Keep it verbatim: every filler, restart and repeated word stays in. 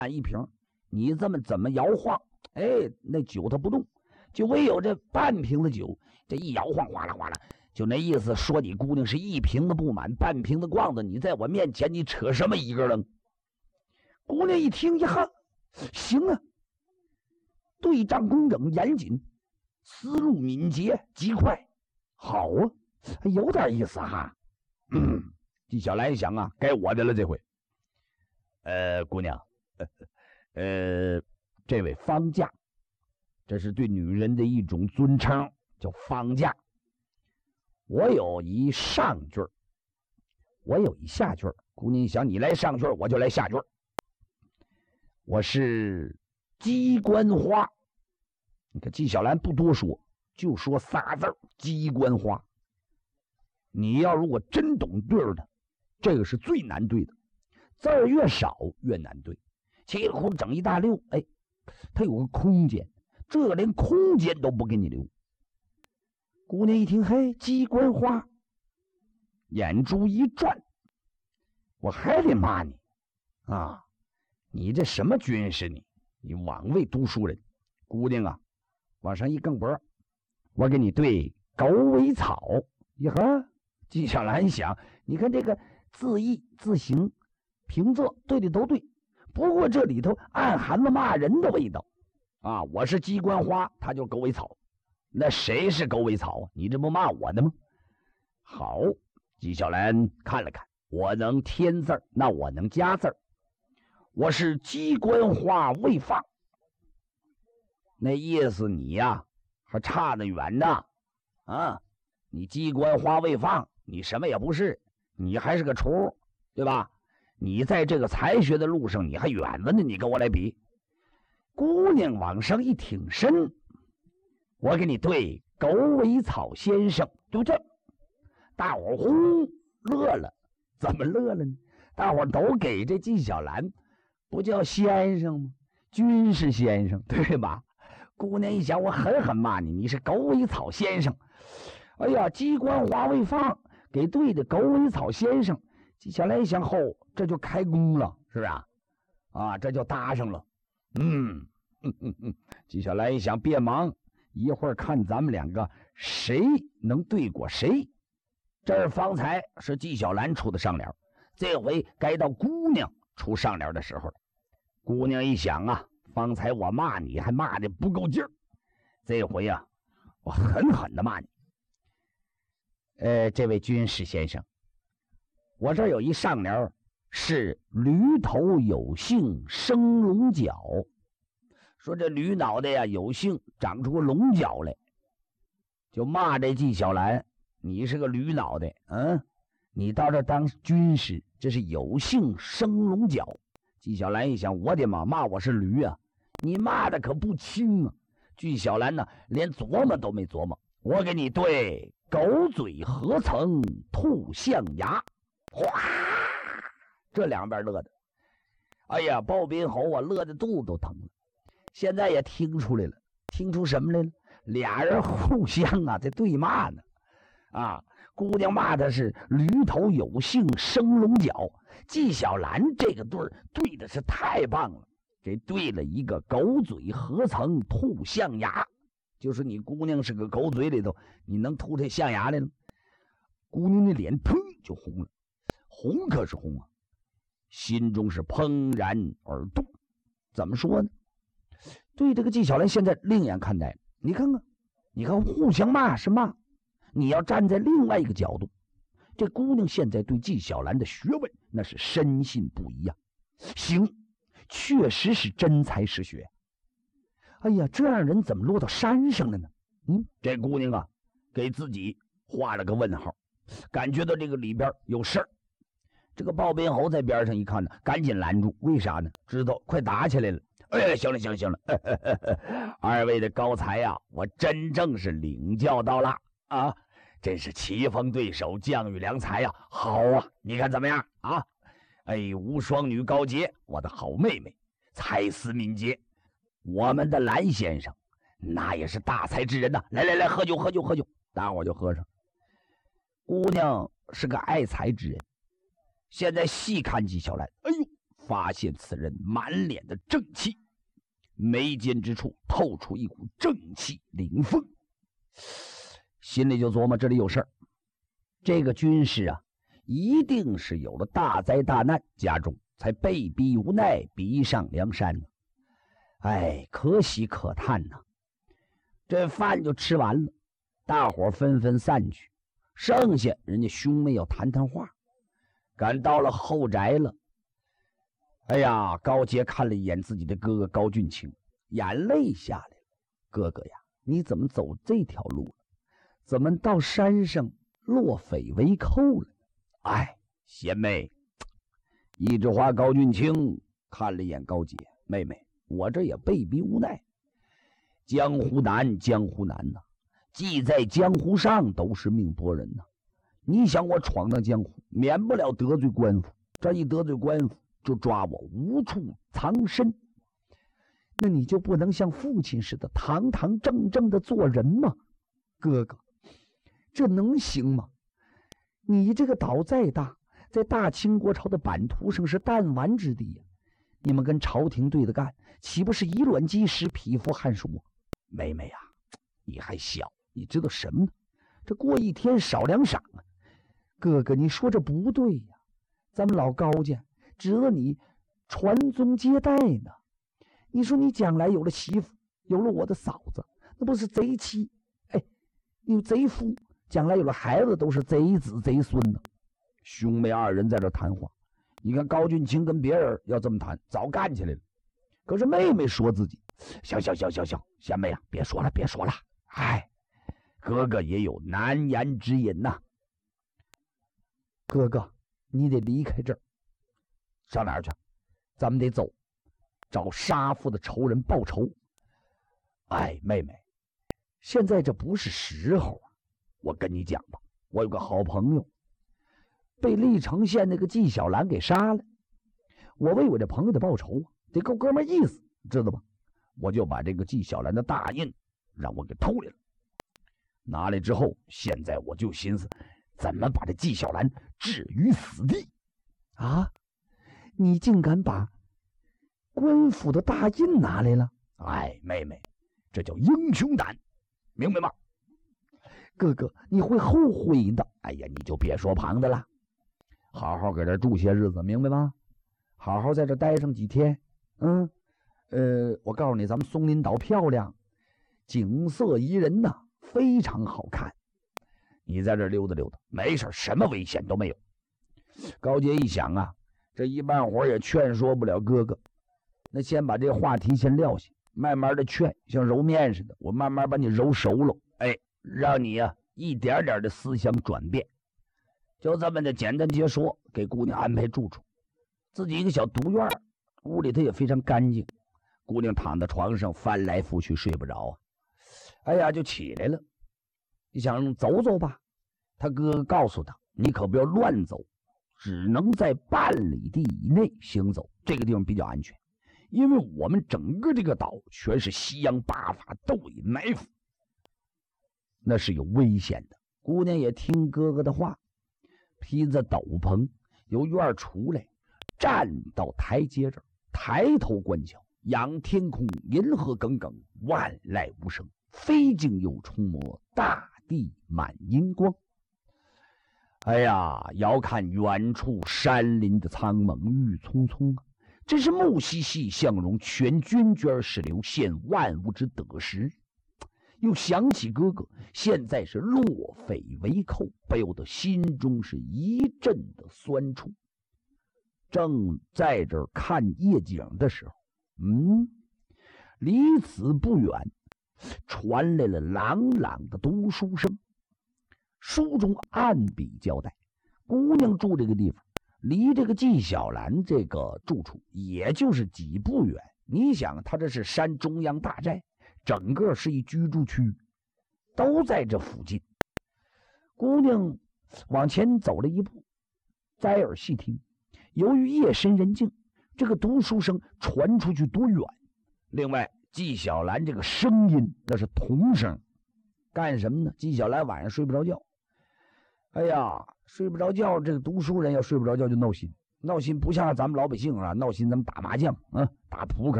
一瓶，你这么怎么摇晃，哎，那酒它不动，就唯有这半瓶的酒，这一摇晃，哗啦哗啦，就那意思，说你姑娘是一瓶的不满，半瓶的逛子，你在我面前你扯什么一个愣？姑娘一听一哈，行啊，对仗工整严谨，思路敏捷极快，好啊，有点意思哈。嗯，纪晓岚想啊，该我的了这回。呃，姑娘，呃，这位方家，这是对女人的一种尊称，叫方家。我有一上句，我有一下句。姑娘想，你来上句，我就来下句。我是鸡冠花。你看纪晓岚不多说，就说仨字儿：鸡冠花。你要如果真懂对儿的，这个是最难对的，字儿越少越难对。稀里糊涂整一大溜，哎，它有个空间，这个连空间都不给你留。姑娘一听，嘿，鸡冠花，眼珠一转，我还得骂你啊！你这什么军师你？你枉为读书人。姑娘啊，往上一更脖，我给你对狗尾草。一呵，纪晓岚想，你看这个字义字形平仄对的都对，不过这里头暗含了骂人的味道啊！我是鸡冠花，他就狗尾草，那谁是狗尾草啊？你这不骂我的吗？好，纪晓岚看了看，我能添字儿，那我能加字儿。我是鸡冠花未放，那意思你呀还差得远呢啊！你鸡冠花未放，你什么也不是，你还是个雏，对吧？你在这个才学的路上你还远了呢，你跟我来比。姑娘往上一挺身，我给你对狗尾草先生，对不对？大伙呼乐了，怎么乐了呢？大伙都给这纪晓岚不叫先生吗？军事先生，对吧？姑娘一想，我狠狠骂你，你是狗尾草先生。哎呀，鸡冠花未放，给对的狗尾草先生。纪晓岚一想，后这就开工了，是不是啊？啊，这就搭上了。嗯嗯嗯嗯，纪晓岚一想，别忙，一会儿看咱们两个谁能对过谁。这儿方才是纪晓岚出的上联，这回该到姑娘出上联的时候了。姑娘一想啊，方才我骂你还骂的不够劲儿，这回啊，我狠狠的骂你。呃，这位军师先生，我这儿有一上联是驴头有幸生龙角，说这驴脑袋呀有幸长出个龙角来，就骂这纪晓岚，你是个驴脑袋，嗯，你到这当军师，这是有幸生龙角。纪晓岚一想，我的妈，骂我是驴啊，你骂的可不轻啊。纪晓岚呢连琢磨都没琢磨，我给你对狗嘴何曾吐象牙。哗，这两边乐的，哎呀，鲍宾侯啊乐的肚子都疼了。现在也听出来了，听出什么来了？俩人互相啊在对骂呢。啊，姑娘骂的是驴头有幸生龙角，纪晓岚这个对儿对的是太棒了，这对了一个狗嘴何曾吐象牙，就是你姑娘是个狗嘴里头，你能吐这象牙来了？姑娘的脸腾就红了，红可是红啊，心中是怦然而动。怎么说呢？对这个纪晓岚现在另眼看待，你看看，你看互相骂是骂，你要站在另外一个角度，这姑娘现在对纪晓岚的学问那是深信不疑啊。行，确实是真才实学。哎呀，这样人怎么落到山上了呢？嗯，这姑娘啊给自己画了个问号，感觉到这个里边有事儿。这个鲍宾侯在边上一看呢，赶紧拦住。为啥呢？知道快打起来了。哎，行了行了行了，呵呵呵呵，二位的高才呀、啊，我真正是领教到了啊！真是棋逢对手，将遇良才呀、啊！好啊，你看怎么样啊？哎，无双女高洁，我的好妹妹，才思敏捷。我们的蓝先生那也是大才之人呐、啊！来来来，喝酒喝酒喝酒，大伙就喝上。姑娘是个爱才之人，现在细看纪晓岚，哎呦， 发现此人满脸的正气，眉间之处透出一股正气凛风，心里就琢磨这里有事儿。这个军师啊，一定是有了大灾大难家中，才被逼无奈逼上梁山呢。哎，可喜可叹呐！这饭就吃完了，大伙纷纷散去，剩下人家兄妹要谈谈话。赶到了后宅了，哎呀，高杰看了一眼自己的哥哥高俊卿，眼泪下来了。哥哥呀，你怎么走这条路了？怎么到山上落匪为寇了？哎，贤妹，一枝花高俊卿看了一眼高杰，妹妹，我这也被逼无奈。江湖难，江湖难呐、啊！既在江湖上，都是命薄人呐、啊。你想我闯荡江湖，免不了得罪官府，这一得罪官府，就抓我无处藏身。那你就不能像父亲似的堂堂正正的做人吗？哥哥，这能行吗？你这个岛再大，在大清国朝的版图上是弹丸之地呀、啊。你们跟朝廷对着干，岂不是以卵击石，匹夫撼树啊？妹妹啊，你还小，你知道什么呢？这过一天少两晌啊！哥哥，你说这不对呀、啊！咱们老高家指着你传宗接代呢。你说你将来有了媳妇，有了我的嫂子，那不是贼妻？哎，你有贼夫，将来有了孩子，都是贼子贼孙呢。兄妹二人在这谈话，你看高俊卿跟别人要这么谈，早干起来了。可是妹妹说自己，行行行行行，贤妹啊，别说了别说了，哎，哥哥也有难言之隐呐、啊。哥哥，你得离开这儿，上哪儿去？咱们得走，找杀父的仇人报仇。哎，妹妹，现在这不是时候啊！我跟你讲吧，我有个好朋友，被历城县那个纪晓岚给杀了。我为我这朋友的报仇，得够哥们意思，知道吧？我就把这个纪晓岚的大印让我给偷来了。拿来之后，现在我就寻思，怎么把这纪晓岚置于死地啊？你竟敢把官府的大印拿来了？哎，妹妹，这叫英雄胆，明白吗？哥哥，你会后悔的。哎呀，你就别说旁的了，好好搁这住些日子，明白吗？好好在这待上几天。嗯，呃，我告诉你，咱们松林岛漂亮，景色宜人呐、啊，非常好看。你在这溜达溜达，没事，什么危险都没有。高杰一想啊，这一半会儿也劝说不了哥哥，那先把这个话题先撂下，慢慢的劝，像揉面似的，我慢慢把你揉熟了，哎，让你啊一点点的思想转变。就这么的简单结说，给姑娘安排住处，自己一个小独院，屋里头也非常干净。姑娘躺在床上翻来覆去睡不着啊，哎呀就起来了，你想走走吧。他哥哥告诉他，你可不要乱走，只能在半里地以内行走，这个地方比较安全，因为我们整个这个岛全是西洋八法斗隐埋伏，那是有危险的。姑娘也听哥哥的话，披着斗篷由院出来，站到台阶这儿，抬头观瞧，仰天空，银河耿耿，万籁无声，飞镜又冲磨，大地满银光。哎呀，遥看远处山林的苍猛郁葱葱啊，真是目兮兮相容，全军捐是流，现万物之得失。又想起哥哥现在是落匪为寇，不由得心中是一阵的酸楚。正在这儿看夜景的时候，嗯，离此不远传来了朗朗的读书声。书中暗笔交代，姑娘住这个地方离这个纪晓岚这个住处也就是几步远。你想，他这是山中央大寨，整个是一居住区，都在这附近。姑娘往前走了一步，摘耳细听，由于夜深人静，这个读书声传出去多远。另外纪晓岚这个声音那是童声，干什么呢？纪晓岚晚上睡不着觉，哎呀睡不着觉，这个读书人要睡不着觉就闹心， 闹心不像咱们老百姓啊，闹心咱们打麻将啊，打扑克